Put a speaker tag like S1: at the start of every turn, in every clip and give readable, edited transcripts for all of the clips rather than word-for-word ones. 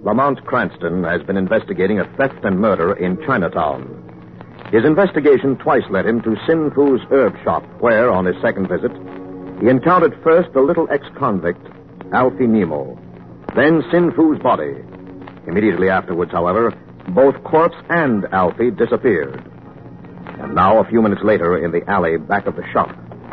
S1: Lamont Cranston has been investigating a theft and murder in Chinatown. His investigation twice led him to Sin Fu's herb shop, where, on his second visit, he encountered first the little ex-convict, Alfie Nemo, then Sin Fu's body. Immediately afterwards, however, both corpse and Alfie disappeared. And now, a few minutes later, in the alley back of the shop.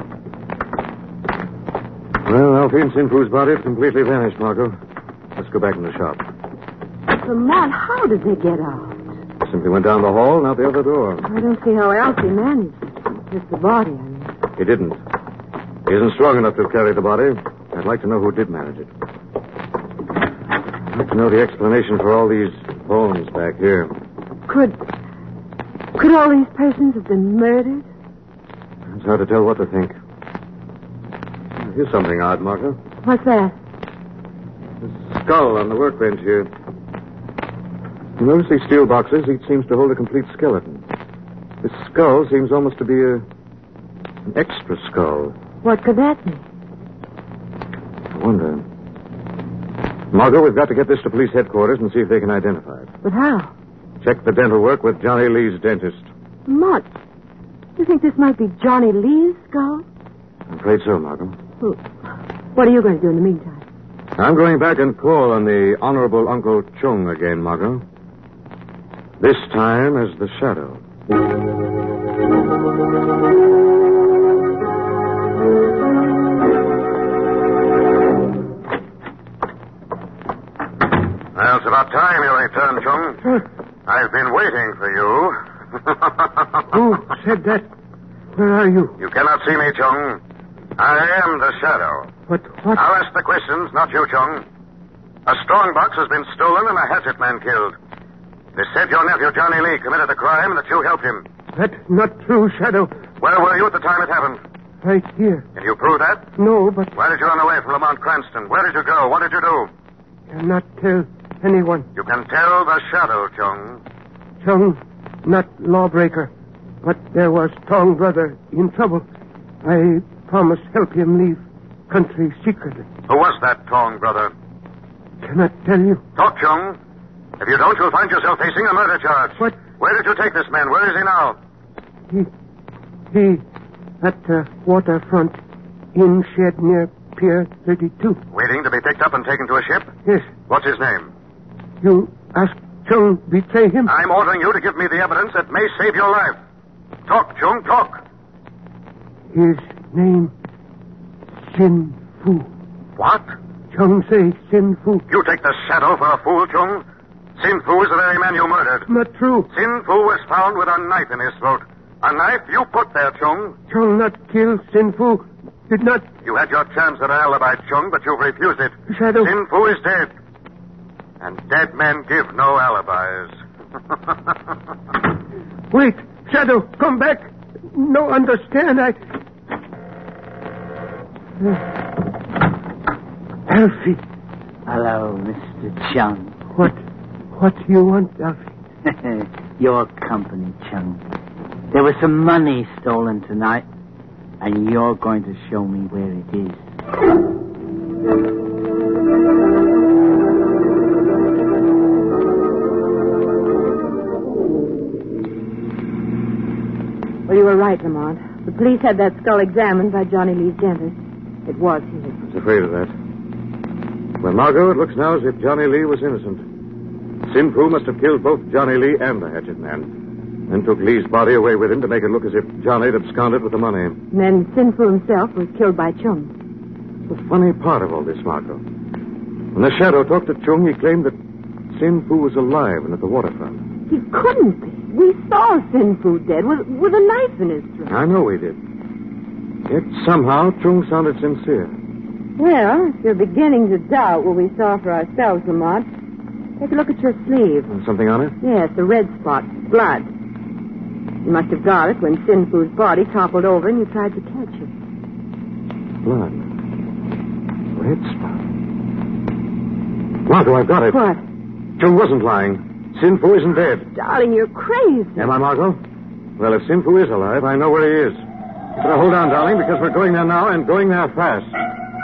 S2: Well, Alfie and Sin Fu's body have completely vanished, Margot. Let's go back in the shop.
S3: Lamont, how did they get out?
S2: Simply went down the hall and out the other door.
S3: I don't see how Alfie managed it. Just the body, I mean.
S2: He didn't. He isn't strong enough to carry the body. I'd like to know who did manage it. I'd like to know the explanation for all these bones back here.
S3: Could all these persons have been murdered?
S2: It's hard to tell what to think. Here's something odd, Margot.
S3: What's that?
S2: The skull on the workbench here. You notice these steel boxes? Each seems to hold a complete skeleton. This skull seems almost to be an extra skull.
S3: What could that be?
S2: I wonder. Margot, we've got to get this to police headquarters and see if they can identify it.
S3: But how?
S2: Check the dental work with Johnny Lee's dentist.
S3: Lamont, you think this might be Johnny Lee's skull?
S2: I'm afraid so, Margot.
S3: What are you going to do in the meantime?
S2: I'm going back and call on the Honorable Uncle Chung again, Margot. This time as the Shadow.
S4: Well, it's about time you returned, Chung. I've been waiting for you.
S2: Who said that? Where are you?
S4: You cannot see me, Chung. I am the Shadow.
S2: But what?
S4: I'll ask the questions, not you, Chung. A strong box has been stolen and a hatchet man killed. They said your nephew, Johnny Lee, committed the crime and that you helped him.
S2: That's not true, Shadow.
S4: Where were you at the time it happened?
S2: Right here.
S4: Can you prove that?
S2: No, but
S4: Why did you run away from Lamont Cranston? Where did you go? What did you do?
S2: cannot tell anyone.
S4: You can tell the Shadow, Chung.
S2: Chung, not lawbreaker, but there was Tong brother in trouble. I promised help him leave country secretly.
S4: Who was that Tong brother?
S2: Cannot tell you.
S4: Talk, Chung. If you don't, you'll find yourself facing a murder charge.
S2: What?
S4: Where did you take this man? Where is he now?
S2: He at the waterfront inn shed near Pier 32.
S4: Waiting to be picked up and taken to a ship?
S2: Yes.
S4: What's his name?
S2: You asked Chung betray him?
S4: I'm ordering you to give me the evidence that may save your life. Talk, Chung, talk.
S2: His name, Sin Fu.
S4: What?
S2: Chung say Sin Fu.
S4: You take the Shadow for a fool, Chung? Sin Fu is the very man you murdered.
S2: Not true.
S4: Sin Fu was found with a knife in his throat. A knife you put there, Chung.
S2: Chung not kill Sin Fu. Did not.
S4: You had your chance at an alibi, Chung, but you've refused it.
S2: Shadow.
S4: Sin Fu is dead. And dead men give no alibis.
S2: Wait, Shadow, come back. No, understand, Alfie.
S5: Hello, Mr. Chung.
S2: What do you want, Alfie?
S5: Your company, Chung. There was some money stolen tonight, and you're going to show me where it is.
S3: Well, you were right, Lamont. The police had that skull examined by Johnny Lee's dentist. It was his.
S2: I was afraid of that. Well, Margot, it looks now as if Johnny Lee was innocent. Sin Fu must have killed both Johnny Lee and the hatchet man, then took Lee's body away with him to make it look as if Johnny had absconded with the money.
S3: And then Sin Fu himself was killed by Chung.
S2: The funny part of all this, Margot. When the Shadow talked to Chung, he claimed that Sin Fu was alive and at the waterfront.
S3: He couldn't be. We saw Sin Fu dead with a knife in his throat.
S2: I know we did. Yet somehow Chung sounded sincere.
S3: Well, if you're beginning to doubt what we saw for ourselves, Lamont, take a look at your sleeve.
S2: Something on it?
S3: Yes, a red spot. Blood. You must have got it when Sin Fu's body toppled over and you tried to catch it.
S2: Blood. Red spot. Margot, I've got it.
S3: What?
S2: Chung wasn't lying. Sin Fu isn't dead.
S3: Darling, you're crazy.
S2: Am I, Margot? Well, if Sin Fu is alive, I know where he is. You better hold on, darling, because we're going there now and going there fast.